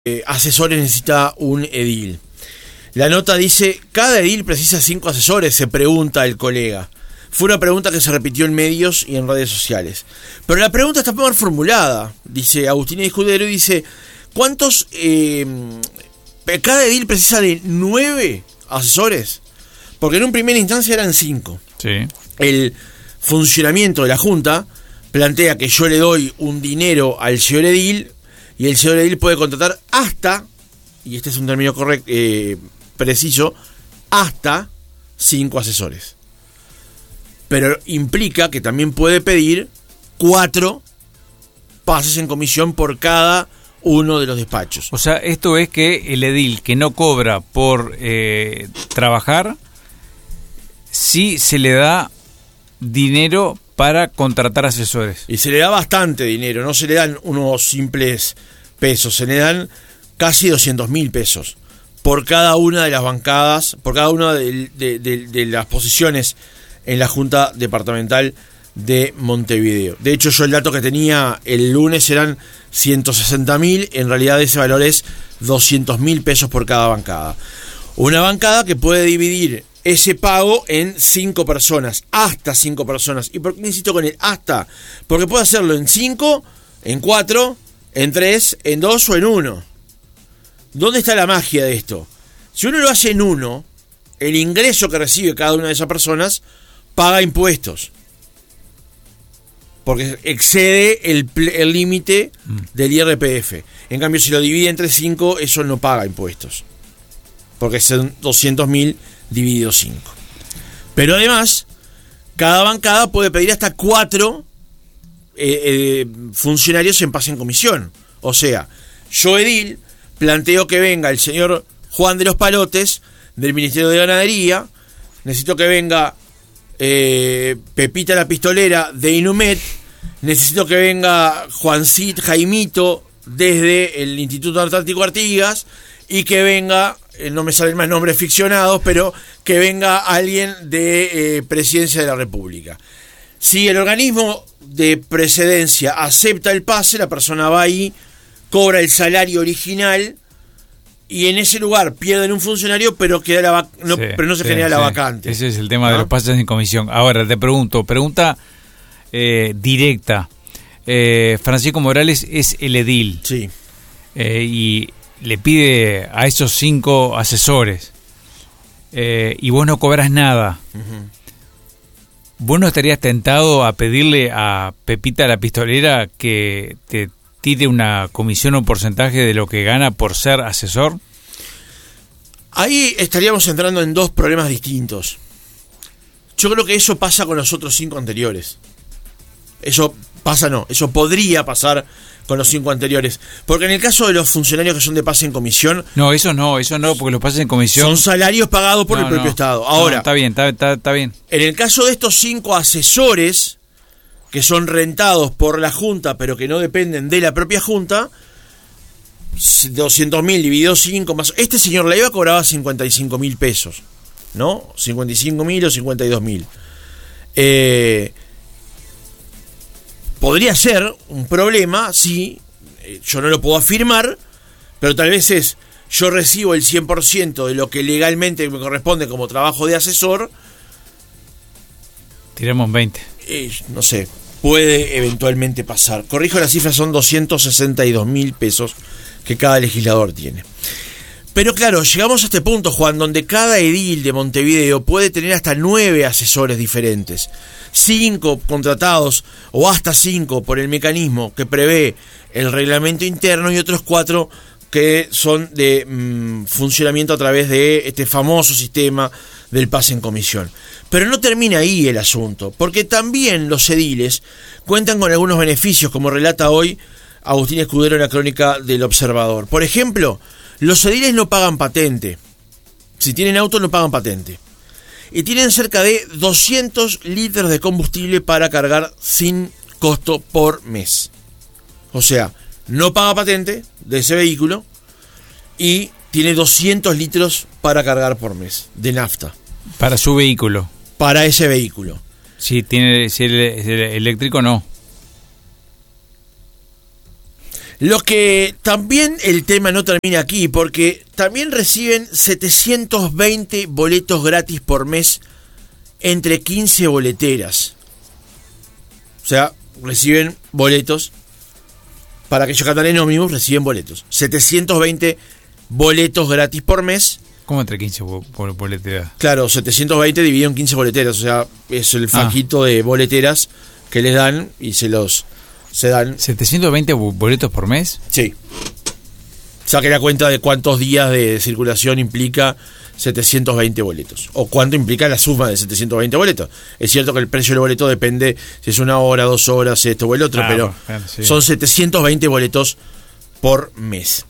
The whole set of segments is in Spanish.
asesores necesita un edil. La nota dice: cada edil precisa 5 asesores, se pregunta el colega. Fue una pregunta que se repitió en medios y en redes sociales. Pero la pregunta está mal formulada. Dice Agustín Escudero y dice: ¿cuántos? Cada edil precisa de 9 asesores. Porque en un primera instancia eran 5. Sí. El funcionamiento de la Junta plantea que yo le doy un dinero al señor edil y el señor edil puede contratar hasta, y este es un término correcto, preciso, hasta 5 asesores. Pero implica que también puede pedir 4 pases en comisión por cada uno de los despachos. O sea, esto es que el edil que no cobra por trabajar, sí se le da dinero para contratar asesores. Y se le da bastante dinero, no se le dan unos simples pesos, se le dan casi 200.000 pesos por cada una de las bancadas, por cada una de las posiciones en la Junta Departamental de Montevideo. De hecho, yo el dato que tenía el lunes eran 160.000, en realidad ese valor es 200.000 pesos por cada bancada. Una bancada que puede dividir ese pago en 5 personas, hasta 5 personas. ¿Y por qué insisto con el hasta? Porque puede hacerlo en 5, en 4, en 3, en 2 o en 1. ¿Dónde está la magia de esto? Si uno lo hace en 1, el ingreso que recibe cada una de esas personas paga impuestos. Porque excede el límite del IRPF. En cambio, si lo divide entre 5, eso no paga impuestos. Porque son 200.000 dividido 5. Pero además, cada bancada puede pedir hasta 4 funcionarios en pase en comisión. O sea, yo edil planteo que venga el señor Juan de los Palotes del Ministerio de Ganadería, necesito que venga Pepita la Pistolera de Inumet, necesito que venga Jaimito desde el Instituto Antártico Artigas y que venga, no me salen más nombres ficcionados, pero que venga alguien de Presidencia de la República. Si el organismo de precedencia acepta el pase, la persona va ahí, cobra el salario original y en ese lugar pierden un funcionario, pero queda pero no se genera la vacante. Ese es el tema de los pases en comisión. Ahora te pregunto, pregunta directa. Francisco Morales es el edil. Sí. Y le pide a esos 5 asesores y vos no cobras nada. Uh-huh. ¿Vos no estarías tentado a pedirle a Pepita la Pistolera que te tire una comisión o porcentaje de lo que gana por ser asesor? Ahí estaríamos entrando en 2 problemas distintos. Yo creo que eso pasa con los otros 5 anteriores. Eso podría pasar con los 5 anteriores. Porque en el caso de los funcionarios que son de pase en comisión... No, eso no, porque los pases en comisión... Son salarios pagados por el propio Estado. Ahora, está bien. En el caso de estos 5 asesores, que son rentados por la Junta, pero que no dependen de la propia Junta, 200.000 dividido 5 más... Este señor Leiva cobraba 55.000 pesos, ¿no? 55.000 o 52.000. Podría ser un problema si yo no lo puedo afirmar, pero tal vez yo recibo el 100% de lo que legalmente me corresponde como trabajo de asesor. Tiramos 20. No sé, puede eventualmente pasar. Corrijo, las cifras son 262.000 pesos que cada legislador tiene. Pero claro, llegamos a este punto, Juan, donde cada edil de Montevideo puede tener hasta 9 asesores diferentes. 5 contratados o hasta 5 por el mecanismo que prevé el reglamento interno y otros 4 que son de funcionamiento a través de este famoso sistema del pase en comisión. Pero no termina ahí el asunto, porque también los ediles cuentan con algunos beneficios, como relata hoy Agustín Escudero en la crónica del Observador. Por ejemplo, los ediles no pagan patente. Si tienen auto no pagan patente. Y tienen cerca de 200 litros de combustible para cargar sin costo por mes. O sea, no paga patente de ese vehículo y tiene 200 litros para cargar por mes de nafta. Para su vehículo. Para ese vehículo. Si el eléctrico no. Lo que también el tema no termina aquí, porque también reciben 720 boletos gratis por mes entre 15 boleteras. O sea, reciben boletos. Para aquellos que andan en ómnibus, reciben boletos. 720 boletos gratis por mes. ¿Cómo entre 15 boleteras? Claro, 720 dividido en 15 boleteras. O sea, es el fajito de boleteras que les dan y se dan. ¿720 boletos por mes? Sí. Saque la cuenta de cuántos días de circulación implica 720 boletos. O cuánto implica la suma de 720 boletos. Es cierto que el precio del boleto depende si es 1 hora, 2 horas, esto o el otro, pero sí, son 720 boletos por mes.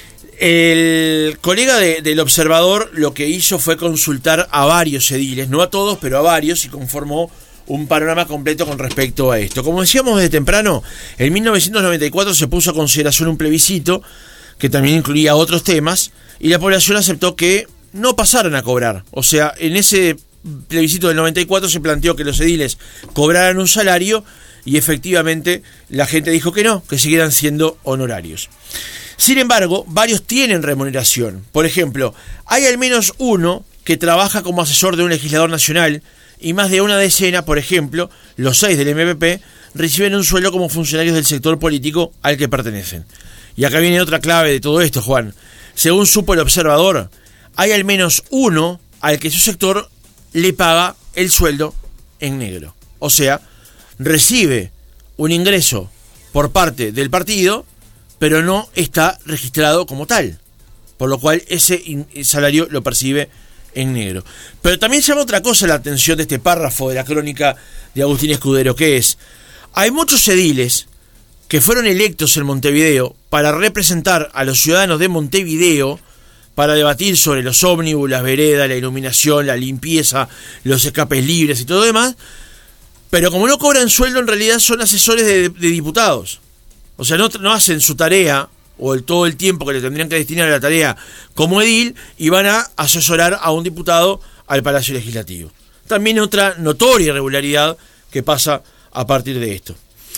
El colega del Observador lo que hizo fue consultar a varios ediles, no a todos, pero a varios, y conformó un panorama completo con respecto a esto. Como decíamos desde temprano, en 1994 se puso a consideración un plebiscito que también incluía otros temas, y la población aceptó que no pasaran a cobrar. O sea, en ese plebiscito del 94 se planteó que los ediles cobraran un salario, y efectivamente la gente dijo que no, que siguieran siendo honorarios. Sin embargo, varios tienen remuneración. Por ejemplo, hay al menos uno que trabaja como asesor de un legislador nacional, y más de una decena, por ejemplo, los 6 del MPP, reciben un sueldo como funcionarios del sector político al que pertenecen. Y acá viene otra clave de todo esto, Juan. Según supo el Observador, hay al menos uno al que su sector le paga el sueldo en negro. O sea, recibe un ingreso por parte del partido, pero no está registrado como tal. Por lo cual ese salario lo percibe en negro. Pero también llama otra cosa la atención de este párrafo de la crónica de Agustín Escudero, que es: hay muchos ediles que fueron electos en Montevideo para representar a los ciudadanos de Montevideo, para debatir sobre los ómnibus, las veredas, la iluminación, la limpieza, los escapes libres y todo demás, pero como no cobran sueldo, en realidad son asesores de diputados. O sea, no hacen su tarea, o todo el tiempo que le tendrían que destinar a la tarea como edil, y van a asesorar a un diputado al Palacio Legislativo. También otra notoria irregularidad que pasa a partir de esto.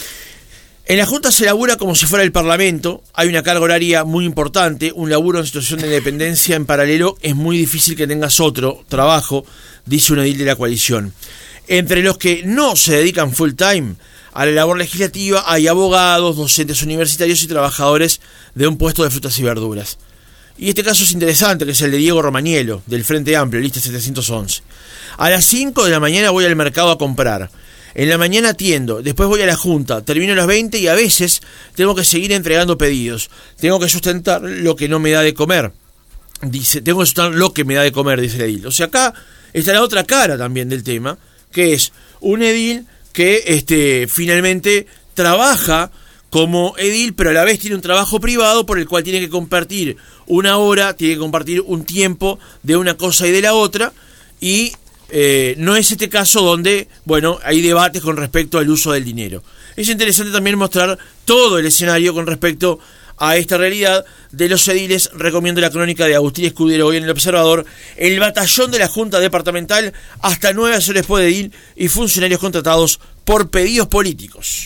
En la Junta se labura como si fuera el Parlamento, hay una carga horaria muy importante, un laburo en situación de independencia en paralelo, es muy difícil que tengas otro trabajo, dice un edil de la coalición. Entre los que no se dedican full time a la labor legislativa hay abogados, docentes universitarios y trabajadores de un puesto de frutas y verduras. Y este caso es interesante, que es el de Diego Romagnolo, del Frente Amplio, lista 711. A las 5 de la mañana voy al mercado a comprar. En la mañana atiendo, después voy a la junta, termino a las 20 y a veces tengo que seguir entregando pedidos. Tengo que sustentar lo que no me da de comer. Dice, tengo que sustentar lo que me da de comer, dice el edil. O sea, acá está la otra cara también del tema, que es un edil que finalmente trabaja como edil, pero a la vez tiene un trabajo privado por el cual tiene que compartir una hora, tiene que compartir un tiempo de una cosa y de la otra, y no es este caso donde, bueno, hay debates con respecto al uso del dinero. Es interesante también mostrar todo el escenario con respecto a esta realidad de los ediles. Recomiendo la crónica de Agustín Escudero hoy en El Observador. El batallón de la Junta Departamental, hasta 9 asesores por edil y funcionarios contratados por pedidos políticos.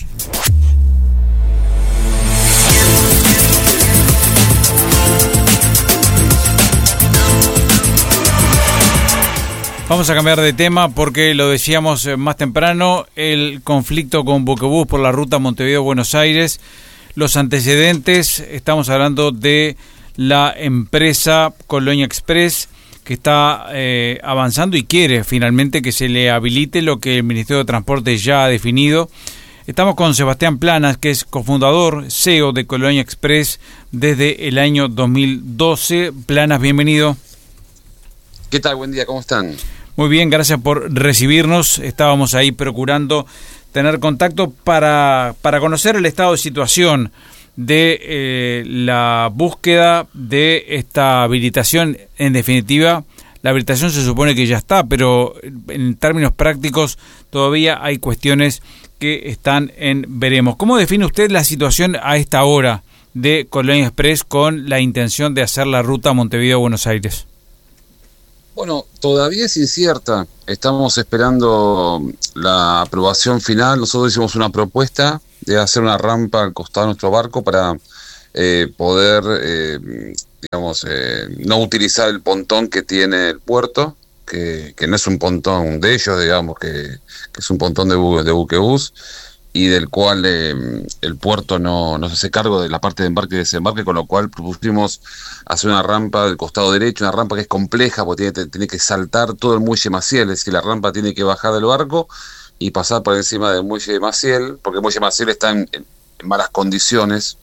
Vamos a cambiar de tema porque lo decíamos más temprano, el conflicto con Buquebús por la ruta Montevideo-Buenos Aires. Los antecedentes, estamos hablando de la empresa Colonia Express, que está avanzando y quiere finalmente que se le habilite lo que el Ministerio de Transporte ya ha definido. Estamos con Sebastián Planas, que es cofundador, CEO de Colonia Express desde el año 2012. Planas, bienvenido. ¿Qué tal? Buen día, ¿cómo están? Muy bien, gracias por recibirnos. Estábamos ahí procurando tener contacto para conocer el estado de situación de la búsqueda de esta habilitación. En definitiva, la habilitación se supone que ya está, pero en términos prácticos todavía hay cuestiones que están en veremos. ¿Cómo define usted la situación a esta hora de Colonia Express con la intención de hacer la ruta Montevideo-Buenos Aires? Bueno, todavía es incierta. Estamos esperando la aprobación final. Nosotros hicimos una propuesta de hacer una rampa al costado de nuestro barco para poder, digamos, no utilizar el pontón que tiene el puerto, que no es un pontón de ellos, digamos, que es un pontón de buquebús, y del cual el puerto no se hace cargo de la parte de embarque y desembarque, con lo cual propusimos hacer una rampa del costado derecho, una rampa que es compleja porque tiene que saltar todo el muelle Maciel, es decir, la rampa tiene que bajar del barco y pasar por encima del muelle de Maciel, porque el muelle Maciel está en malas condiciones.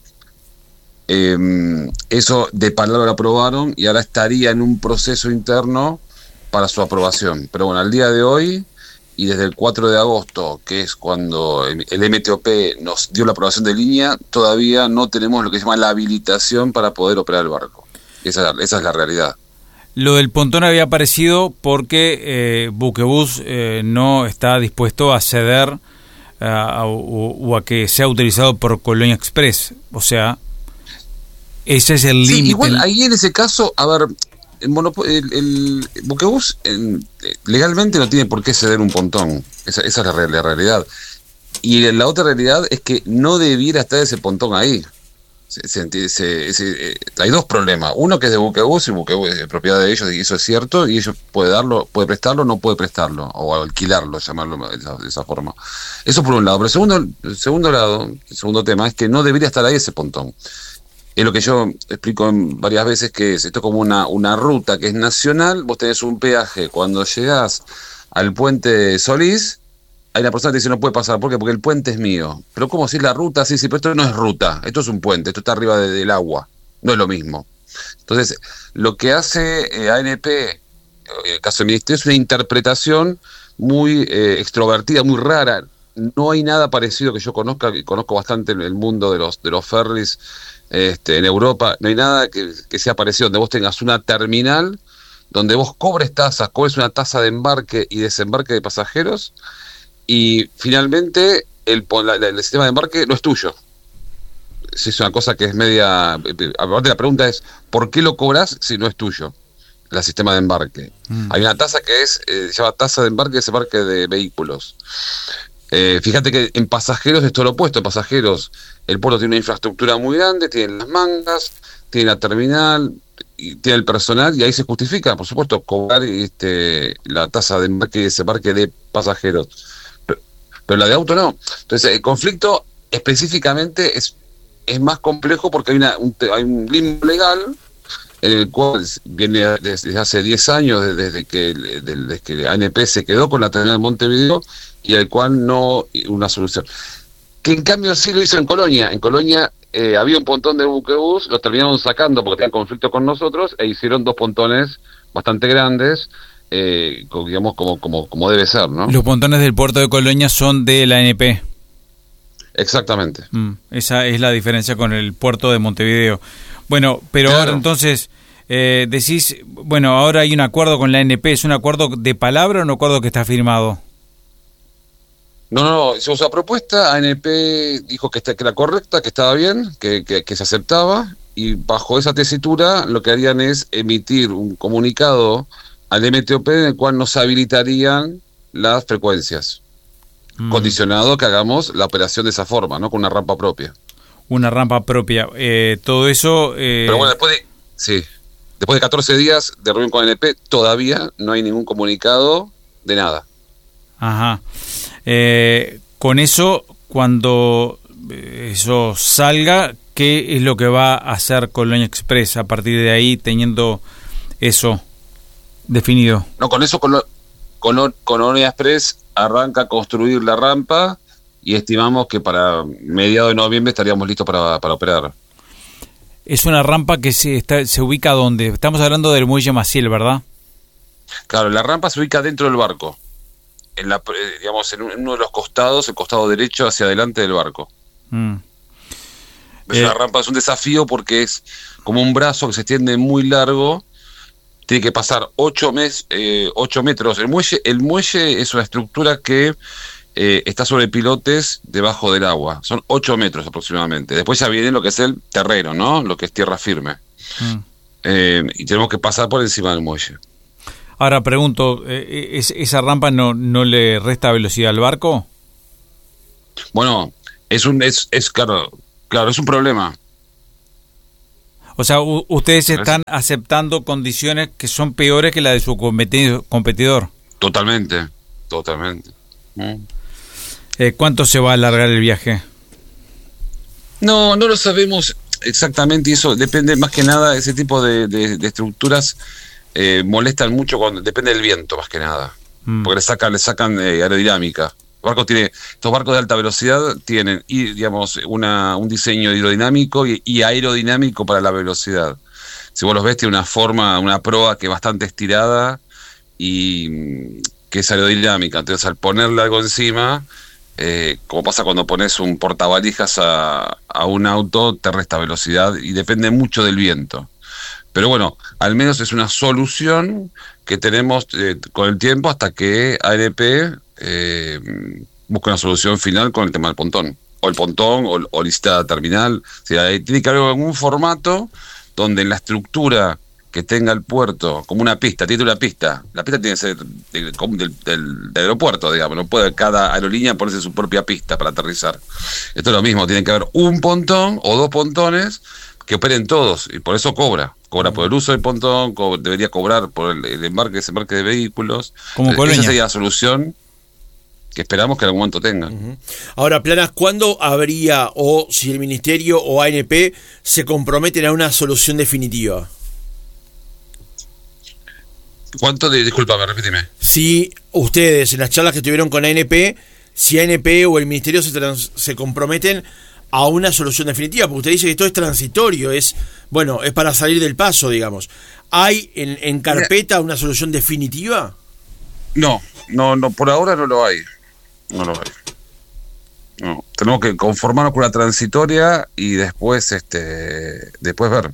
Eso de palabra lo aprobaron y ahora estaría en un proceso interno para su aprobación. Pero bueno, al día de hoy y desde el 4 de agosto, que es cuando el MTOP nos dio la aprobación de línea, todavía no tenemos lo que se llama la habilitación para poder operar el barco. Esa es la realidad. Lo del pontón había aparecido porque Buquebús no está dispuesto a ceder o a que sea utilizado por Colonia Express. O sea, ese es el límite. Sí, igual ahí en ese caso, a ver, el Buquebús legalmente no tiene por qué ceder un pontón. Esa es la realidad. Y la otra realidad es que no debiera estar ese pontón ahí. Hay dos problemas. Uno que es de Buquebús, y Buquebús es propiedad de ellos, y eso es cierto, y ellos puede prestarlo, no puede prestarlo, o alquilarlo, llamarlo de esa forma. Eso por un lado. Pero el segundo tema es que no debería estar ahí ese pontón. Es lo que yo explico varias veces, que es esto como una ruta que es nacional. Vos tenés un peaje, cuando llegás al puente Solís, hay una persona que dice no puede pasar. ¿Por qué? Porque el puente es mío. Pero ¿cómo si es la ruta? Sí, pero esto no es ruta, esto es un puente, esto está arriba del agua, no es lo mismo. Entonces, lo que hace ANP, el caso del Ministerio, es una interpretación muy extrovertida, muy rara. No hay nada parecido que yo conozca, y conozco bastante el mundo de los ferries en Europa. No hay nada que sea parecido, donde vos tengas una terminal, donde vos cobres una tasa de embarque y desembarque de pasajeros, y finalmente el sistema de embarque no es tuyo. Es una cosa que es media... Aparte la pregunta es, ¿por qué lo cobras si no es tuyo el sistema de embarque? Hay una tasa que se llama tasa de embarque y desembarque de vehículos. Fíjate que en pasajeros es todo lo opuesto. En pasajeros el puerto tiene una infraestructura muy grande, tiene las mangas, tiene la terminal, y tiene el personal, y ahí se justifica, por supuesto, cobrar la tasa de embarque y desembarque de pasajeros. Pero la de auto no. Entonces el conflicto específicamente es más complejo porque hay un limbo legal en el cual viene desde hace 10 años, desde que ANP se quedó con la terminal de Montevideo, y al cual no una solución. Que en cambio sí lo hizo en Colonia. En Colonia había un pontón de buquebús, lo terminaron sacando porque tenían conflicto con nosotros, e hicieron 2 pontones bastante grandes, digamos como debe ser, ¿no? Los pontones del puerto de Colonia son de la ANP. Exactamente. Esa es la diferencia con el puerto de Montevideo. Bueno, pero claro. Ahora entonces decís, bueno, ahora hay un acuerdo con la ANP. ¿Es un acuerdo de palabra o un acuerdo que está firmado? No, o sea, propuesta, ANP dijo que era correcta, que estaba bien, que se aceptaba, y bajo esa tesitura lo que harían es emitir un comunicado al MTOP en el cual nos habilitarían las frecuencias, condicionado que hagamos la operación de esa forma, ¿no? Con una rampa propia. Una rampa propia. Todo eso... Pero bueno, después de 14 días de reunión con ANP, todavía no hay ningún comunicado de nada. Ajá. Con eso, cuando eso salga, ¿qué es lo que va a hacer Colonia Express a partir de ahí, teniendo eso definido? No, con eso Colonia Express arranca a construir la rampa, y estimamos que para mediados de noviembre estaríamos listos para operar. Es una rampa que se ubica ¿dónde? Estamos hablando del muelle Maciel, ¿verdad? Claro, la rampa se ubica dentro del barco, digamos en uno de los costados, el costado derecho hacia adelante del barco. La rampa es un desafío porque es como un brazo que se extiende muy largo. Tiene que pasar 8 metros. El muelle es una estructura que está sobre pilotes debajo del agua. Son 8 metros aproximadamente. Después ya viene lo que es el terreno, ¿no? Lo que es tierra firme. Y tenemos que pasar por encima del muelle. Ahora pregunto, ¿esa rampa no le resta velocidad al barco? Bueno, claro, es un problema. O sea, ustedes están aceptando condiciones que son peores que la de su competidor. Totalmente. ¿Cuánto se va a alargar el viaje? No lo sabemos exactamente, y eso depende más que nada, ese tipo de estructuras molestan mucho cuando depende del viento, más que nada, porque le sacan aerodinámica. Estos barcos de alta velocidad tienen, digamos, un diseño hidrodinámico y aerodinámico para la velocidad. Si vos los ves, tiene una proa que es bastante estirada y que es aerodinámica. Entonces, al ponerle algo encima, como pasa cuando pones un portavalijas a un auto, te resta velocidad y depende mucho del viento. Pero bueno, al menos es una solución que tenemos con el tiempo hasta que ANP busca una solución final con el tema del pontón. O el pontón o licita terminal. O sea, tiene que haber algún formato donde en la estructura que tenga el puerto, como una pista, tiene una pista. La pista tiene que ser del aeropuerto, digamos. No puede cada aerolínea ponerse su propia pista para aterrizar. Esto es lo mismo, tiene que haber un pontón o dos pontones que operen todos, y por eso cobra por el uso del pontón, debería cobrar por el desembarque de vehículos. Como Colonia. Esa sería la solución que esperamos que en algún momento tenga. Ahora, Planas, ¿cuándo habría, o si el Ministerio o ANP se comprometen a una solución definitiva? Discúlpame, repíteme. Si ustedes, en las charlas que tuvieron con ANP, si ANP o el Ministerio se comprometen a una solución definitiva, porque usted dice que esto es transitorio, es para salir del paso, digamos. ¿Hay en carpeta una solución definitiva? No, por ahora no lo hay. No, tenemos que conformarnos con la transitoria y después ver.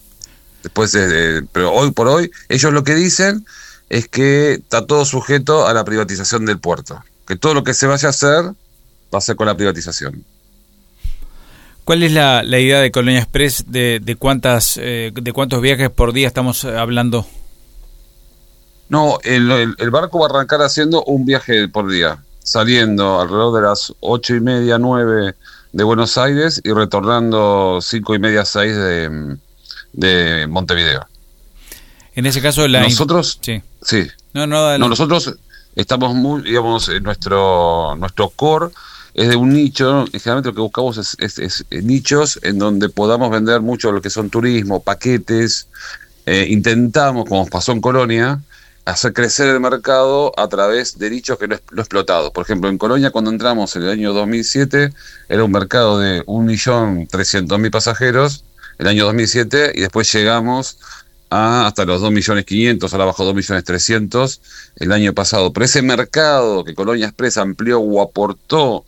Pero hoy por hoy, ellos lo que dicen es que está todo sujeto a la privatización del puerto. Que todo lo que se vaya a hacer, va a ser con la privatización. ¿Cuál es la idea de Colonia Express de cuántos viajes por día estamos hablando? No, el barco va a arrancar haciendo un viaje por día, saliendo alrededor de las 8:30, 9 de Buenos Aires y retornando 5:30, 6 de Montevideo. En ese caso, nosotros, sí. No, nosotros estamos muy, digamos, nuestro core es de un nicho. Generalmente lo que buscamos es nichos en donde podamos vender mucho lo que son turismo, paquetes. Intentamos, como pasó en Colonia, hacer crecer el mercado a través de nichos que no explotados. Por ejemplo, en Colonia, cuando entramos en el año 2007, era un mercado de 1.300.000 pasajeros el año 2007, y después llegamos hasta los 2.500.000, ahora bajó 2.300.000 el año pasado. Pero ese mercado que Colonia Express amplió o aportó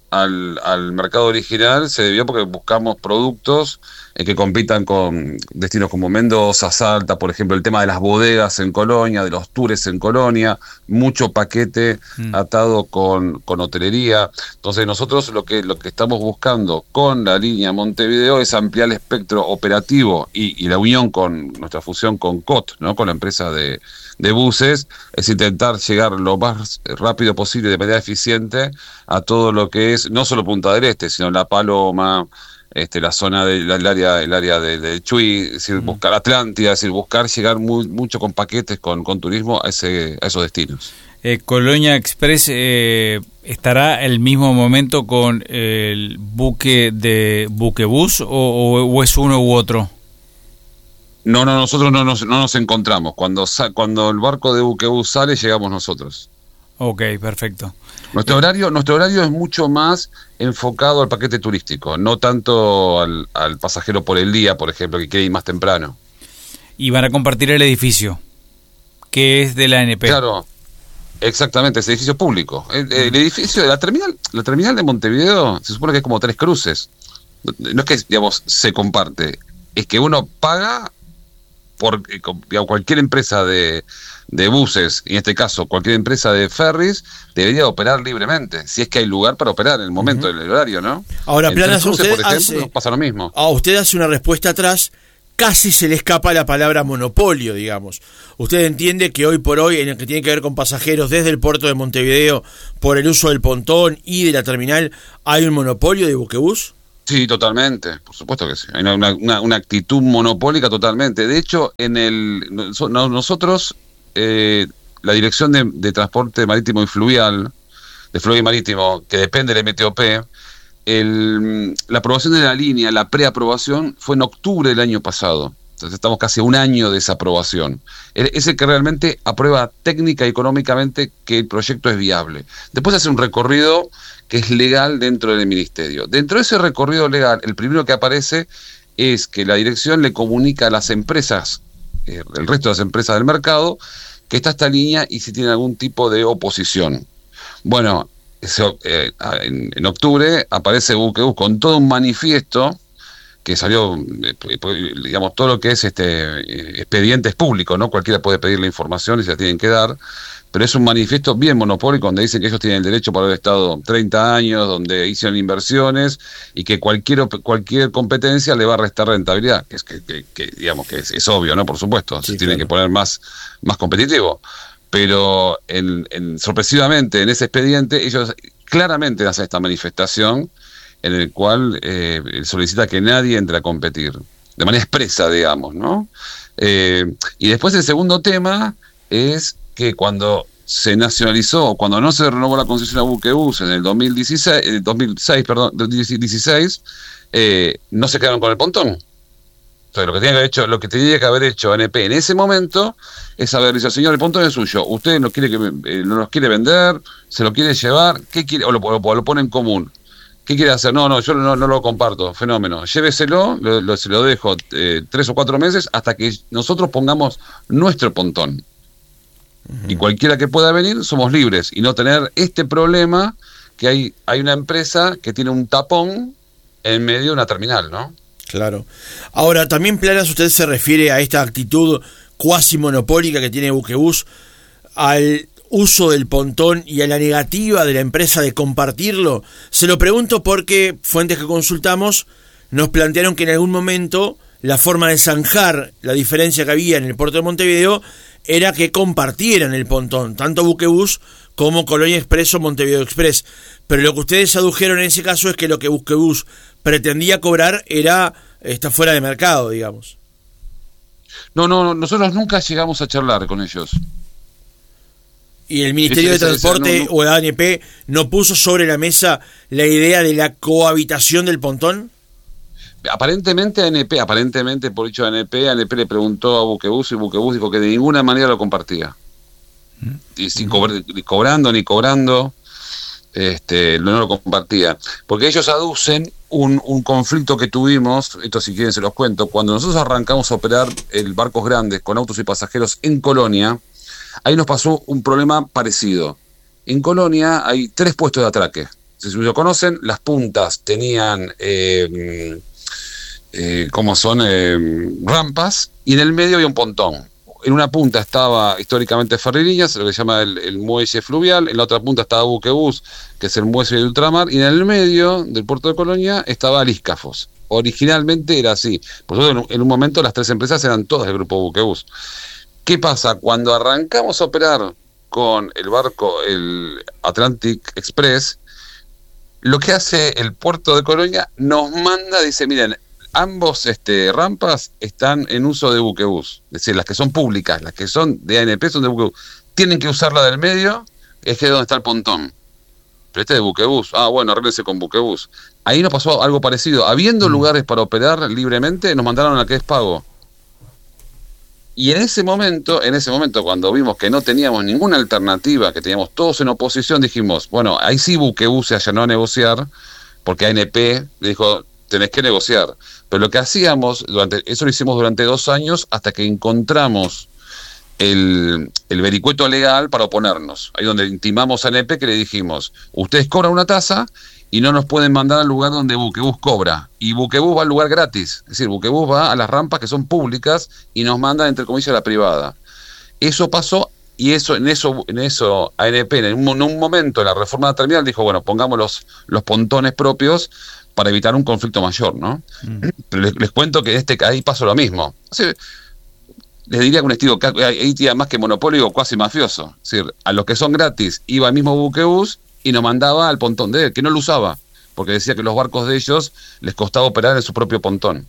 al mercado original se debió porque buscamos productos que compitan con destinos como Mendoza, Salta, por ejemplo, el tema de las bodegas en Colonia, de los tours en Colonia, mucho paquete atado con hotelería. Entonces nosotros lo que estamos buscando con la línea Montevideo es ampliar el espectro operativo y la unión con nuestra fusión con COT, ¿no? Con la empresa de buses, es intentar llegar lo más rápido posible, de manera eficiente, a todo lo que es no solo Punta del Este, sino La Paloma, la zona del área de Chuy, es decir, buscar Atlántida, es decir, buscar llegar mucho con paquetes, con turismo a esos destinos. Colonia Express estará el mismo momento con el buque de buquebús o es uno u otro. No, nosotros no nos encontramos. Cuando el barco de buquebús sale, llegamos nosotros. Ok, perfecto. Nuestro horario es mucho más enfocado al paquete turístico, no tanto al pasajero por el día, por ejemplo, que quiere ir más temprano. Y van a compartir el edificio, que es de la ANP. Claro, exactamente, es edificio público. El edificio de la terminal de Montevideo se supone que es como 3 cruces. No es que, digamos, se comparte, es que uno paga por cualquier empresa de buses, y en este caso cualquier empresa de ferries, debería operar libremente, si es que hay lugar para operar en el momento del horario, ¿no? Ahora, Planas, usted por ejemplo, pasa lo mismo. Usted hace una respuesta atrás, casi se le escapa la palabra monopolio, digamos. ¿Usted entiende que hoy por hoy, en el que tiene que ver con pasajeros desde el puerto de Montevideo, por el uso del pontón y de la terminal, hay un monopolio de buquebús? Sí, totalmente, por supuesto que sí. Hay una actitud monopólica totalmente. De hecho, nosotros, la Dirección de Transporte Marítimo y Fluvial, de Fluvial y Marítimo, que depende del MTOP, la aprobación de la línea, la preaprobación, fue en octubre del año pasado. Entonces estamos casi a un año de esa aprobación. Es el que realmente aprueba técnica y económicamente que el proyecto es viable. Después hace un recorrido que es legal dentro del ministerio. Dentro de ese recorrido legal, el primero que aparece es que la dirección le comunica a las empresas, el resto de las empresas del mercado, que está esta línea y si tiene algún tipo de oposición. Bueno, en octubre aparece Buquebus con todo un manifiesto que salió, digamos, todo lo que es expedientes públicos, ¿no? Cualquiera puede pedir la información y se la tienen que dar, pero es un manifiesto bien monopólico donde dicen que ellos tienen el derecho por haber estado 30 años, donde hicieron inversiones y que cualquier competencia le va a restar rentabilidad, que digamos que es obvio, ¿no? Por supuesto, Sí, se tiene claro. que poner más competitivo, pero sorpresivamente en ese expediente ellos claramente hacen esta manifestación en el cual solicita que nadie entre a competir, de manera expresa, digamos, ¿no? Y después el segundo tema es que cuando se nacionalizó, cuando no se renovó la concesión a Buquebus en el 2016, no se quedaron con el pontón. Entonces, lo que tenía que haber hecho ANP en ese momento es haber dicho, señor, el pontón es suyo, usted no nos quiere vender, se lo quiere llevar, ¿qué quiere? O lo pone en común. ¿Qué quiere hacer? No, yo no lo comparto, fenómeno. Lléveselo, se lo dejo 3 o 4 meses hasta que nosotros pongamos nuestro pontón. Y cualquiera que pueda venir, somos libres. Y no tener este problema que hay una empresa que tiene un tapón en medio de una terminal, ¿no? Claro. Ahora, también, Planas, usted se refiere a esta actitud cuasi monopólica que tiene Buquebus al uso del pontón y a la negativa de la empresa de compartirlo. Se lo pregunto porque fuentes que consultamos nos plantearon que en algún momento la forma de zanjar la diferencia que había en el puerto de Montevideo era que compartieran el pontón, tanto Buquebus como Colonia Express o Montevideo Express. Pero lo que ustedes adujeron en ese caso es que lo que Buquebus pretendía cobrar está fuera de mercado, digamos. No, nosotros nunca llegamos a charlar con ellos. ¿Y el Ministerio de Transporte o la ANP no puso sobre la mesa la idea de la cohabitación del pontón? Aparentemente por dicho ANP le preguntó a Buquebus y Buquebus dijo que de ninguna manera lo compartía. Y sin cobrando, no lo compartía. Porque ellos aducen un conflicto que tuvimos, esto si quieren se los cuento, cuando nosotros arrancamos a operar el barcos grandes con autos y pasajeros en Colonia. Ahí nos pasó un problema parecido. En Colonia hay 3 puestos de atraque. Si lo conocen, las puntas tenían rampas y en el medio había un pontón. En una punta estaba históricamente Ferrerías, lo que se llama el muelle fluvial, en la otra punta estaba Buquebus, que es el muelle de ultramar, y en el medio del puerto de Colonia estaba Liscafos. Originalmente era así. Por eso en un momento las 3 empresas eran todas del grupo Buquebus. ¿Qué pasa? Cuando arrancamos a operar con el barco, el Atlantic Express, lo que hace el puerto de Colonia nos manda, dice, miren, ambos rampas están en uso de Buquebus. Es decir, las que son públicas, las que son de ANP son de Buquebus. Tienen que usar la del medio, es que es donde está el pontón. Pero este es de Buquebus. Ah, bueno, arréglese con Buquebus. Ahí nos pasó algo parecido. Habiendo lugares para operar libremente, nos mandaron a la que es pago. Y en ese momento, cuando vimos que no teníamos ninguna alternativa, que teníamos todos en oposición, dijimos, bueno, ahí sí Buquebus se allanó a negociar, porque ANP le dijo, tenés que negociar. Pero lo que hacíamos, eso lo hicimos durante 2 años, hasta que encontramos el vericueto legal para oponernos. Ahí donde intimamos a ANP, que le dijimos, ustedes cobran una tasa y no nos pueden mandar al lugar donde Buquebus cobra. Y Buquebus va al lugar gratis. Es decir, Buquebus va a las rampas que son públicas y nos manda, entre comillas, a la privada. Eso pasó y en eso ANP, en un momento, en la reforma de la terminal, dijo, bueno, pongamos los pontones propios para evitar un conflicto mayor, ¿no? Pero les cuento que ahí pasó lo mismo. O sea, les diría que un estilo ahí tira más que monopólico, casi mafioso. Es decir, a los que son gratis iba el mismo Buquebus y nos mandaba al pontón de él, que no lo usaba. porque decía que los barcos de ellos les costaba operar en su propio pontón.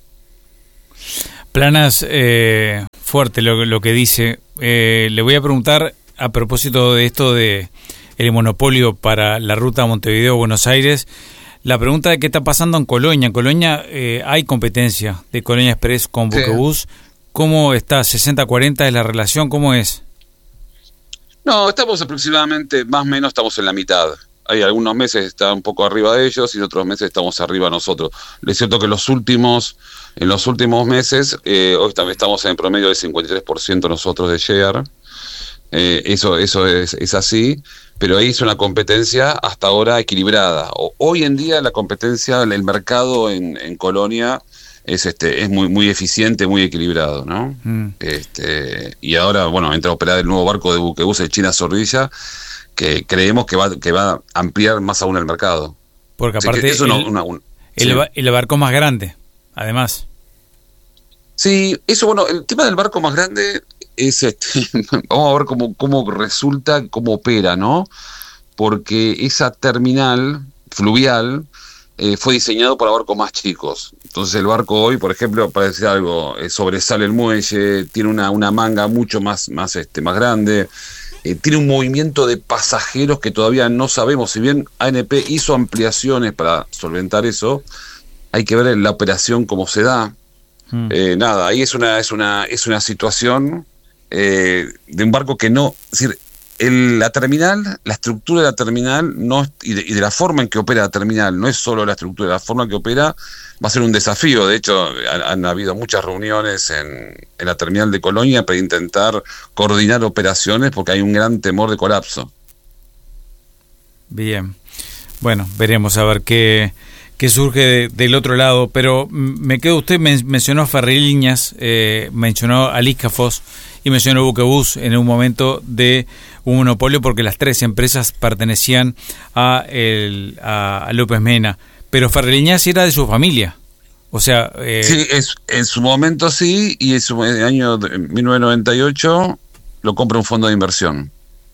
Planas, fuerte lo que dice. Le voy a preguntar a propósito de esto de el monopolio para la ruta Montevideo-Buenos Aires. La pregunta de qué está pasando en Colonia. En Colonia hay competencia de Colonia Express con Buquebus. Sí. ¿Cómo está? ¿60-40 es la relación? ¿Cómo es? No, estamos aproximadamente, más o menos estamos en la mitad. Hay algunos meses está un poco arriba de ellos y en otros meses estamos arriba nosotros. Es cierto que en los últimos meses, hoy también estamos en promedio del 53% nosotros de share. Eso es así, pero ahí es una competencia hasta ahora equilibrada. Hoy en día la competencia, el mercado en Colonia es muy muy eficiente, muy equilibrado, ¿no? Y ahora, bueno, entra a operar el nuevo barco de Buquebus, el China Zorrilla, que creemos que va a ampliar más aún el mercado. Porque aparte el barco más grande, además. Sí, eso, bueno, el tema del barco más grande es vamos a ver cómo resulta, cómo opera, ¿no? Porque esa terminal fluvial fue diseñado para barcos más chicos. Entonces el barco hoy, por ejemplo, para decir algo, sobresale el muelle, tiene una manga mucho más grande, tiene un movimiento de pasajeros que todavía no sabemos. Si bien ANP hizo ampliaciones para solventar eso, hay que ver la operación cómo se da. Nada, ahí es una situación de un barco que no, es decir, la terminal, la estructura de la terminal y de la forma en que opera la terminal, no es solo la estructura, la forma en que opera va a ser un desafío. De hecho, han habido muchas reuniones en la terminal de Colonia para intentar coordinar operaciones porque hay un gran temor de colapso. Bien, bueno, veremos a ver qué surge del otro lado, pero me quedo, usted mencionó a Ferriliñas, mencionó a Liscafos y mencionó Buquebus en un momento de un monopolio porque las tres empresas pertenecían a López Mena, pero Ferriliñas era de su familia, o sea... Sí, en su momento sí, y en el año 1998 lo compra un fondo de inversión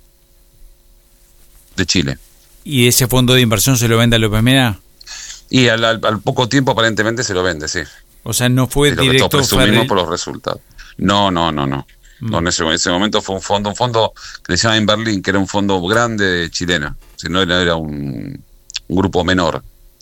de Chile. ¿Y ese fondo de inversión se lo vende a López Mena? Y al poco tiempo aparentemente se lo vende, sí. O sea, no fue directo. Lo presumimos por los resultados. No, en ese momento fue un fondo que le llamaban en Berlín, que era un fondo grande chileno. Si no era un grupo menor.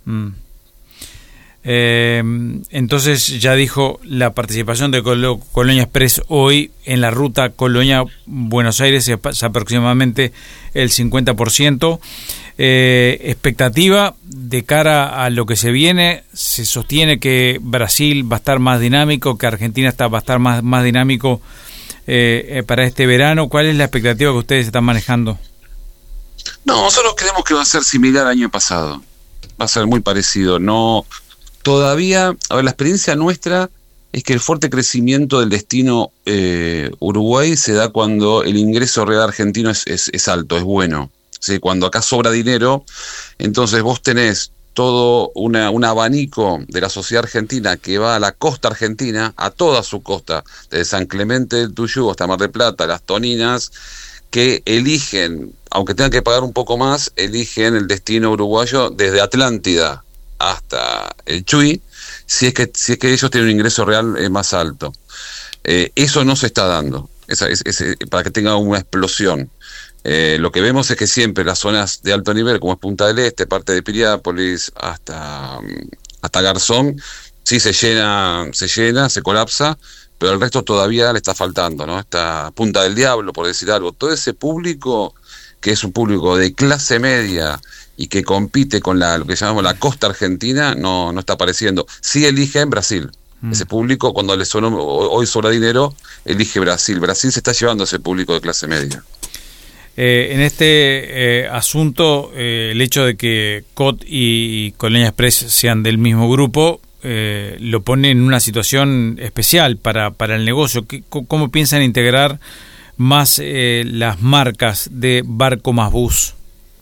Entonces ya dijo la participación de Colonia Express hoy en la ruta Colonia-Buenos Aires es aproximadamente el 50%. Expectativa de cara a lo que se viene, se sostiene que Brasil va a estar más dinámico, que Argentina va a estar más dinámico para este verano. ¿Cuál es la expectativa que ustedes están manejando? No, nosotros creemos que va a ser similar al año pasado, va a ser muy parecido. No, todavía, a ver, la experiencia nuestra es que el fuerte crecimiento del destino Uruguay se da cuando el ingreso real argentino es alto, es bueno. ¿Sí? Cuando acá sobra dinero, entonces vos tenés todo un abanico de la sociedad argentina que va a la costa argentina, a toda su costa, desde San Clemente del Tuyú hasta Mar del Plata, Las Toninas, que eligen, aunque tengan que pagar un poco más, eligen el destino uruguayo desde Atlántida hasta el Chuy, si es que ellos tienen un ingreso real más alto. Eso no se está dando, para que tenga una explosión. Lo que vemos es que siempre las zonas de alto nivel, como es Punta del Este, parte de Piriápolis, hasta Garzón, sí se llena, se colapsa, pero el resto todavía le está faltando, ¿no? Esta Punta del Diablo, por decir algo, todo ese público que es un público de clase media y que compite con lo que llamamos la costa argentina, no está apareciendo. Sí elige en Brasil. Ese público, cuando hoy sobra dinero, elige Brasil. Brasil se está llevando a ese público de clase media. En este asunto, el hecho de que COT y Colonia Express sean del mismo grupo lo pone en una situación especial para el negocio. ¿Cómo piensan integrar más las marcas de barco más bus?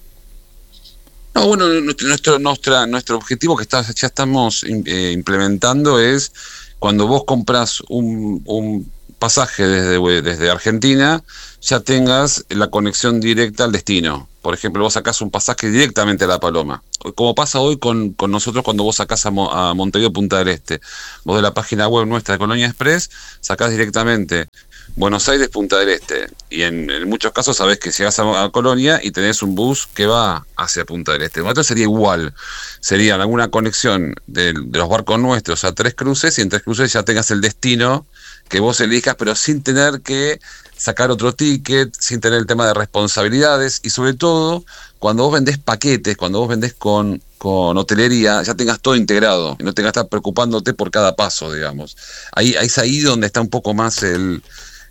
No, bueno, nuestro objetivo que ya estamos implementando es cuando vos compras un pasaje desde Argentina ya tengas la conexión directa al destino. Por ejemplo, vos sacás un pasaje directamente a La Paloma, como pasa hoy con nosotros cuando vos sacás a Montevideo Punta del Este. Vos de la página web nuestra de Colonia Express sacás directamente Buenos Aires Punta del Este, y en muchos casos sabés que llegás a Colonia y tenés un bus que va hacia Punta del Este. Entonces sería igual, sería alguna conexión de los barcos nuestros a 3 cruces, y en 3 cruces ya tengas el destino que vos elijas, pero sin tener que sacar otro ticket, sin tener el tema de responsabilidades, y sobre todo cuando vos vendés paquetes, cuando vos vendés con hotelería, ya tengas todo integrado y no tengas que estar preocupándote por cada paso, digamos. Ahí es ahí donde está un poco más el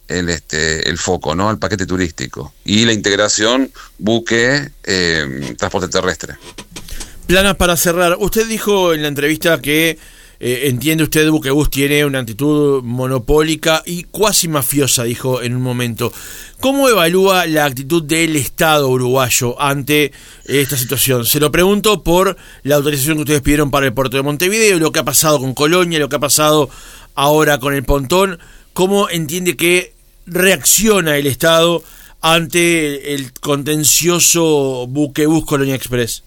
foco, ¿no? El paquete turístico y la integración buque, transporte terrestre. Planas para cerrar. Usted dijo en la entrevista que entiende usted, Buquebus tiene una actitud monopólica y cuasi mafiosa, dijo en un momento. ¿Cómo evalúa la actitud del Estado uruguayo ante esta situación? Se lo pregunto por la autorización que ustedes pidieron para el puerto de Montevideo, lo que ha pasado con Colonia, lo que ha pasado ahora con el pontón. ¿Cómo entiende que reacciona el Estado ante el contencioso Buquebus Colonia Express?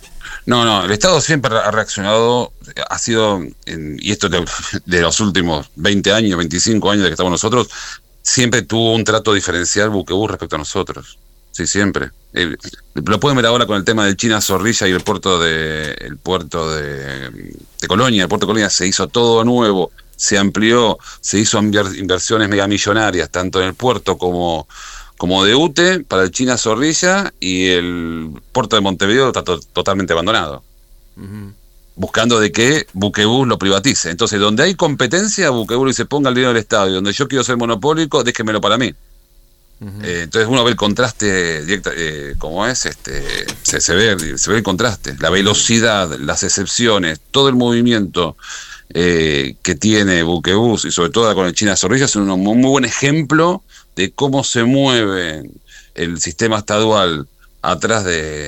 No, el Estado siempre ha reaccionado, ha sido, y esto de los últimos 20 años, 25 años de que estamos nosotros, siempre tuvo un trato diferencial Buquebus respecto a nosotros. Sí, siempre. Lo pueden ver ahora con el tema del China Zorrilla y el puerto de Colonia. El puerto de Colonia se hizo todo nuevo, se amplió, se hizo inversiones megamillonarias, tanto en el puerto como de UTE para el China Zorrilla, y el puerto de Montevideo está totalmente abandonado. Uh-huh. Buscando de que Buquebus lo privatice. Entonces, donde hay competencia, Buquebus dice, ponga el dinero del Estado, y donde yo quiero ser monopólico, déjemelo para mí. Uh-huh. Entonces uno ve el contraste directo, como es, se ve el contraste, la velocidad, las excepciones, todo el movimiento que tiene Buquebus, y sobre todo con el China Zorrilla, es un muy buen ejemplo de cómo se mueve el sistema estadual atrás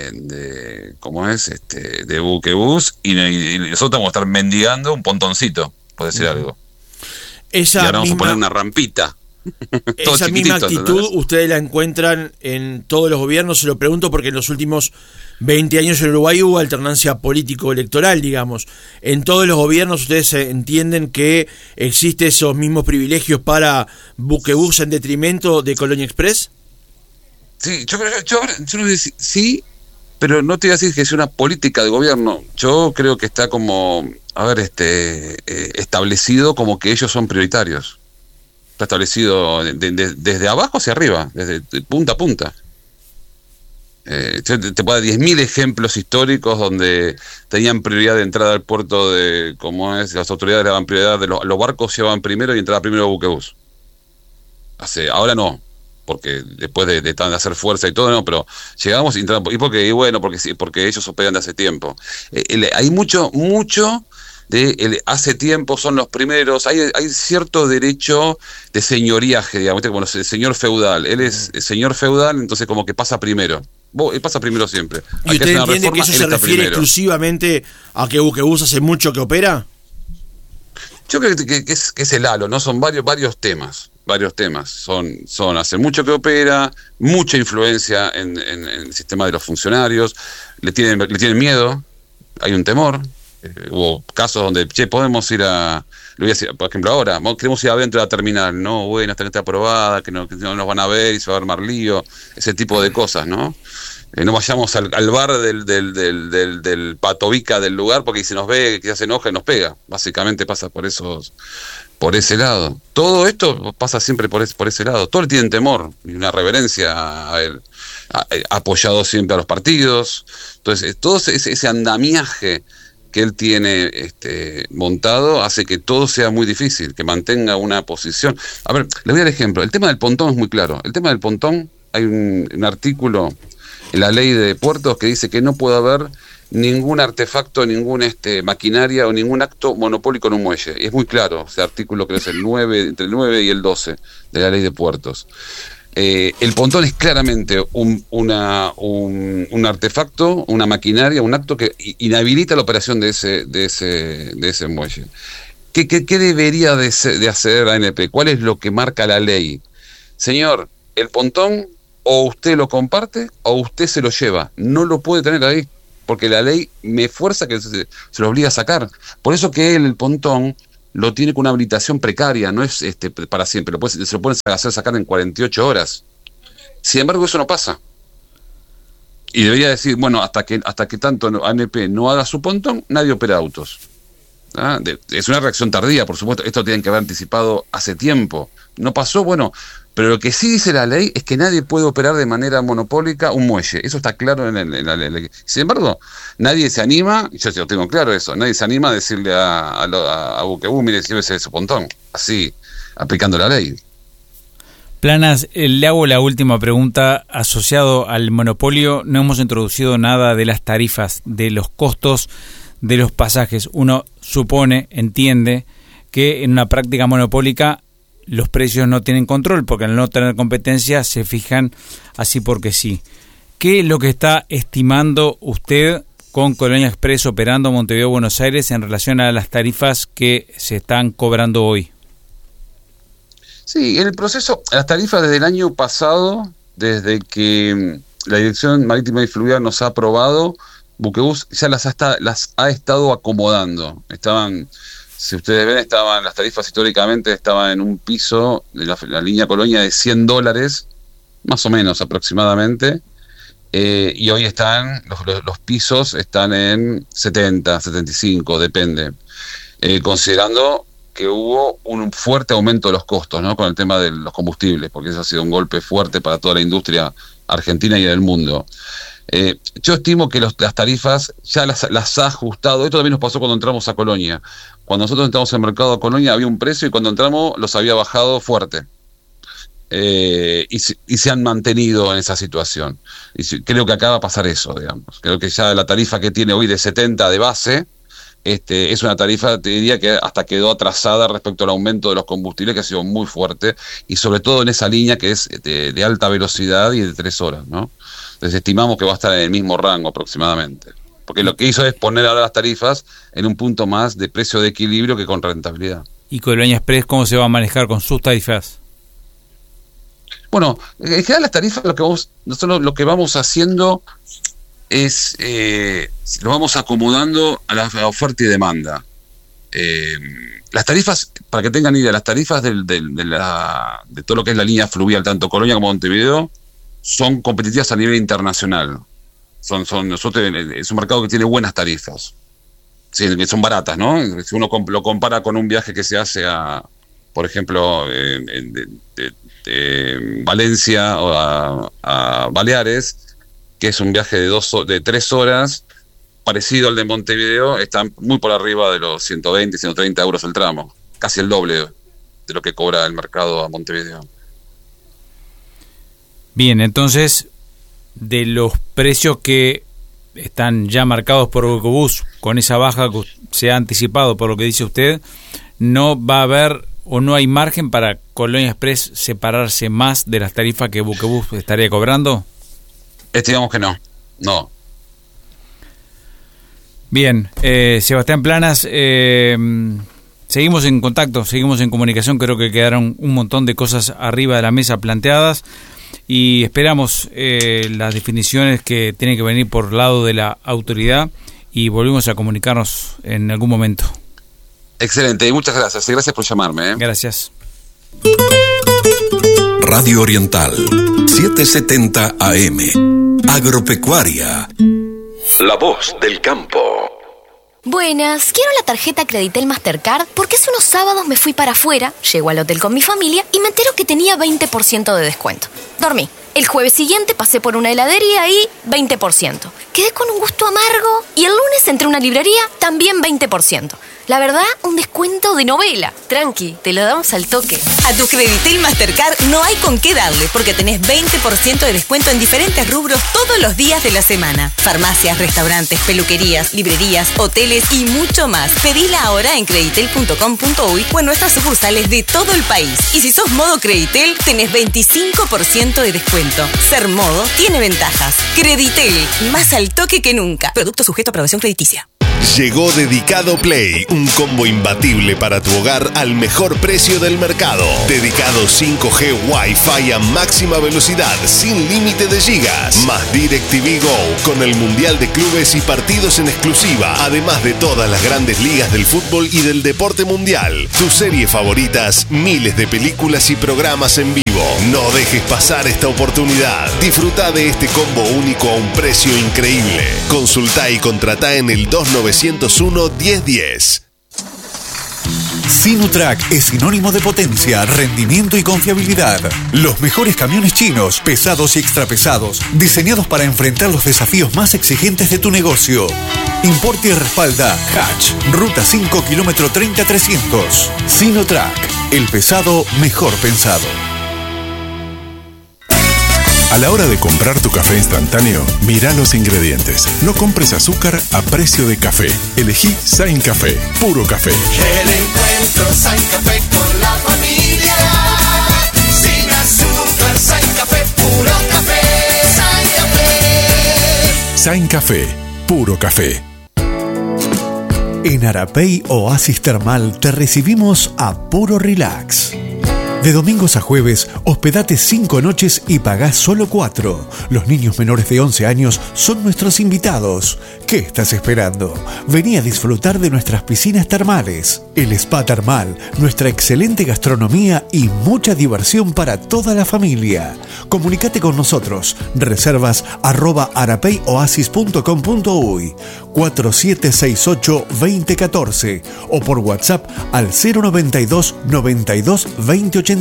de cómo es, de Buquebus, y nosotros vamos a estar mendigando un pontoncito, por decir algo. Y ahora vamos a poner una rampita. Esa misma actitud, ¿entendés? Ustedes la encuentran en todos los gobiernos. Se lo pregunto porque en los últimos 20 años en Uruguay hubo alternancia político-electoral, digamos. ¿En todos los gobiernos ustedes entienden que existen esos mismos privilegios para Buquebus en detrimento de Colonia Express? Sí, yo no sé sí, pero no te voy a decir que es una política de gobierno. Yo creo que está como, establecido como que ellos son prioritarios. Está establecido desde abajo hacia arriba, desde punta a punta. Te puedo dar 10.000 ejemplos históricos donde tenían prioridad de entrada al puerto las autoridades le daban prioridad, los barcos llevaban primero y entraba primero Buquebus. Ahora no, porque después de hacer fuerza y todo, no, pero llegamos y entramos, porque ellos operan de hace tiempo. Hay mucho hace tiempo, son los primeros, hay cierto derecho de señoriaje, digamos, como el señor feudal, él es el señor feudal, entonces como que pasa primero. Pasa primero siempre. ¿Y usted entiende que eso se refiere exclusivamente a que Buquebus hace mucho que opera? Yo creo que es el halo, ¿no? Son varios temas. Son hace mucho que opera, mucha influencia en el sistema de los funcionarios, le tienen miedo, hay un temor. Hubo casos donde, podemos ir le voy a decir, por ejemplo, ahora, queremos ir adentro de la terminal, no, bueno, esta gente aprobada, que no nos van a ver y se va a armar lío, ese tipo de cosas, ¿no? No vayamos al bar del patovica del lugar, porque si nos ve, quizás se enoja y nos pega. Básicamente pasa por ese lado. Todo esto pasa siempre por ese lado. Todos le tienen temor y una reverencia a él, apoyado siempre a los partidos. Entonces, todo ese andamiaje que él tiene montado hace que todo sea muy difícil, que mantenga una posición. A ver, le voy a dar ejemplo. El tema del pontón es muy claro. El tema del pontón, hay un artículo en la ley de puertos que dice que no puede haber ningún artefacto, ningún maquinaria o ningún acto monopólico en un muelle. Y es muy claro, ese artículo que es el 9, entre el 9 y el 12 de la ley de puertos. El pontón es claramente un artefacto, una maquinaria, un acto que inhabilita la operación de ese muelle. ¿Qué debería de hacer ANP? ¿Cuál es lo que marca la ley? Señor, el pontón o usted lo comparte o usted se lo lleva. No lo puede tener ahí, porque la ley me fuerza que se lo obliga a sacar. Por eso que el pontón lo tiene con una habilitación precaria, no es para siempre, se lo pueden hacer sacar en 48 horas. Sin embargo, eso no pasa. Y debería decir, bueno, hasta que tanto ANP no haga su pontón, nadie opera autos. Es una reacción tardía, por supuesto, esto tienen que haber anticipado hace tiempo. No pasó, bueno, pero lo que sí dice la ley es que nadie puede operar de manera monopólica un muelle. Eso está claro en la ley. Sin embargo, nadie se anima, yo lo tengo claro eso, nadie se anima a decirle a Buquebus, mire, llévese su pontón, así, aplicando la ley. Planas, le hago la última pregunta. Asociado al monopolio, no hemos introducido nada de las tarifas, de los costos de los pasajes. Uno supone, entiende, que en una práctica monopólica los precios no tienen control, porque al no tener competencia se fijan así porque sí. ¿Qué es lo que está estimando usted con Colonia Express operando Montevideo, Buenos Aires, en relación a las tarifas que se están cobrando hoy? Sí, en el proceso, las tarifas desde el año pasado, desde que la Dirección Marítima y Fluvial nos ha aprobado, Buquebus ya las ha estado acomodando. Estaban, si ustedes ven, las tarifas históricamente estaban en un piso de la línea Colonia de $100, más o menos aproximadamente, y hoy están, los pisos están en 70, 75, depende, considerando que hubo un fuerte aumento de los costos, ¿no? Con el tema de los combustibles, porque eso ha sido un golpe fuerte para toda la industria argentina y del mundo. Yo estimo que las tarifas ya las ha ajustado. Esto también nos pasó cuando entramos a Colonia. Cuando nosotros entramos al mercado de Colonia había un precio y cuando entramos los había bajado fuerte. Y se han mantenido en esa situación. Creo que acá va a pasar eso, digamos. Creo que ya la tarifa que tiene hoy de 70 de base, es una tarifa, te diría que hasta quedó atrasada respecto al aumento de los combustibles, que ha sido muy fuerte, y sobre todo en esa línea que es de alta velocidad y de 3 horas, ¿no? Entonces estimamos que va a estar en el mismo rango aproximadamente, porque lo que hizo es poner ahora las tarifas en un punto más de precio de equilibrio que con rentabilidad. ¿Y Colonia Express cómo se va a manejar con sus tarifas? Bueno, en general las tarifas, nosotros lo que vamos haciendo es lo vamos acomodando a la oferta y demanda. Las tarifas, para que tengan idea, las tarifas de todo lo que es la línea fluvial, tanto Colonia como Montevideo, son competitivas a nivel internacional. Es un mercado que tiene buenas tarifas. Sí, que son baratas, ¿no? Si uno lo compara con un viaje que se hace por ejemplo, de Valencia o a Baleares, que es un viaje de 3 horas, parecido al de Montevideo, está muy por arriba de los 120, 130 euros el tramo, casi el doble de lo que cobra el mercado a Montevideo. Bien, entonces, de los precios que están ya marcados por Buquebus, con esa baja que se ha anticipado por lo que dice usted, no va a haber o no hay margen para Colonia Express separarse más de las tarifas que Buquebus estaría cobrando. Digamos que no. Bien, Sebastián Planas, seguimos en contacto, seguimos en comunicación. Creo que quedaron un montón de cosas arriba de la mesa planteadas y esperamos las definiciones que tienen que venir por lado de la autoridad y volvemos a comunicarnos en algún momento. Excelente, y muchas gracias. Gracias por llamarme. Gracias. Radio Oriental, 770 AM. Agropecuaria. La voz del campo. Buenas, quiero la tarjeta Creditel Mastercard porque hace unos sábados me fui para afuera, llego al hotel con mi familia y me entero que tenía 20% de descuento. Dormí. El jueves siguiente pasé por una heladería y 20%. Quedé con un gusto amargo y el lunes entré a una librería, también 20%. La verdad, un descuento de novela. Tranqui, te lo damos al toque. A tu Creditel Mastercard no hay con qué darle, porque tenés 20% de descuento en diferentes rubros todos los días de la semana. Farmacias, restaurantes, peluquerías, librerías, hoteles y mucho más. Pedila ahora en creditel.com.uy o en nuestras sucursales de todo el país. Y si sos modo Creditel, tenés 25% de descuento. Ser modo tiene ventajas. Creditel, más al toque que nunca. Producto sujeto a aprobación crediticia. Llegó Dedicado Play, un combo imbatible para tu hogar al mejor precio del mercado. Dedicado 5G Wi-Fi a máxima velocidad, sin límite de gigas. Más DirecTV Go, con el Mundial de Clubes y partidos en exclusiva. Además de todas las grandes ligas del fútbol y del deporte mundial. Tus series favoritas, miles de películas y programas en vivo. No dejes pasar esta oportunidad. Disfruta de este combo único a un precio increíble. Consulta y contrata en el 2901-1010. Sinutrack es sinónimo de potencia, rendimiento y confiabilidad. Los mejores camiones chinos, pesados y extrapesados, diseñados para enfrentar los desafíos más exigentes de tu negocio. Importa y respalda Hatch, Ruta 5, kilómetro 30-300. Sinutrack, el pesado mejor pensado. A la hora de comprar tu café instantáneo, mira los ingredientes. No compres azúcar a precio de café. Elegí Sain Café, puro café. El encuentro Sain Café con la familia. Sin azúcar, Sain Café, puro café. Sain Café. Sain Café, puro café. En Arapey Oasis Termal te recibimos a puro relax. De domingos a jueves, hospedate 5 noches y pagás solo 4. Los niños menores de 11 años son nuestros invitados. ¿Qué estás esperando? Vení a disfrutar de nuestras piscinas termales, el spa termal, nuestra excelente gastronomía y mucha diversión para toda la familia. Comunicate con nosotros. Reservas @arapeyoasis.com.uy 4768-2014 o por WhatsApp al 092 92 2089.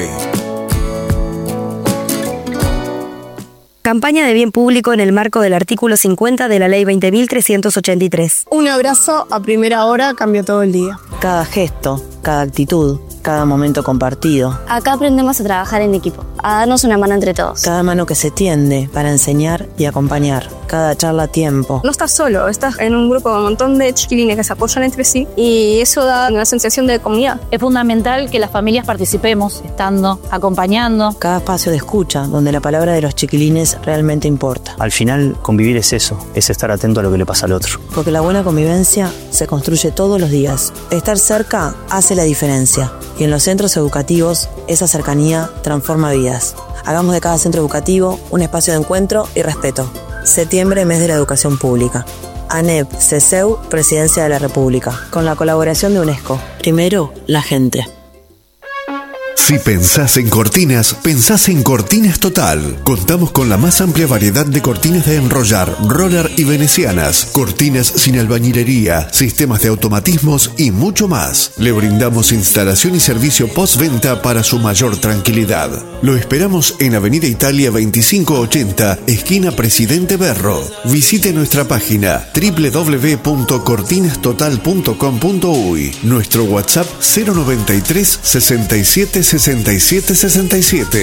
Campaña de bien público en el marco del artículo 50 de la Ley 20.383. Un abrazo a primera hora cambia todo el día. Cada gesto, cada actitud, cada momento compartido. Acá aprendemos a trabajar en equipo, a darnos una mano entre todos. Cada mano que se tiende para enseñar y acompañar. Cada charla a tiempo. No estás solo, estás en un grupo con un montón de chiquilines que se apoyan entre sí y eso da una sensación de comunidad. Es fundamental que las familias participemos, estando, acompañando. Cada espacio de escucha, donde la palabra de los chiquilines realmente importa. Al final, convivir es eso, es estar atento a lo que le pasa al otro. Porque la buena convivencia se construye todos los días. Estar cerca hace la diferencia. Y en los centros educativos, esa cercanía transforma vidas. Hagamos de cada centro educativo un espacio de encuentro y respeto. Septiembre, mes de la educación pública. ANEP, CESEU, Presidencia de la República. Con la colaboración de UNESCO. Primero, la gente. Si pensás en cortinas, pensás en Cortinas Total. Contamos con la más amplia variedad de cortinas de enrollar, roller y venecianas, cortinas sin albañilería, sistemas de automatismos y mucho más. Le brindamos instalación y servicio postventa para su mayor tranquilidad. Lo esperamos en Avenida Italia 2580, esquina Presidente Berro. Visite nuestra página www.cortinastotal.com.uy. Nuestro WhatsApp 093 67 67 67.